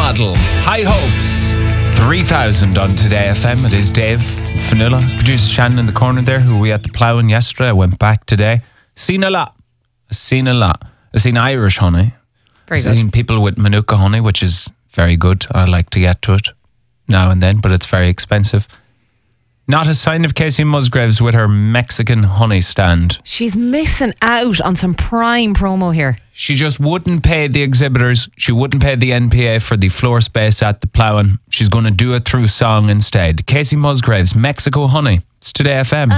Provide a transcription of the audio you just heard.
Model, High Hopes. 3000 on Today FM. It is Dave Fanula, producer Shannon in the corner there, who we at the ploughing yesterday. I went back today. Seen a lot. I've seen Irish honey. Very Seen good. people with Manuka honey, which is very good. I like to get to it now and then, but it's very expensive. Not a sign of Casey Musgraves with her Mexican honey stand. She's missing out on some prime promo here. She just wouldn't pay the exhibitors. She wouldn't pay the NPA for the floor space at the ploughing. She's going to do it through song instead. Casey Musgraves, Mexico Honey. It's Today FM.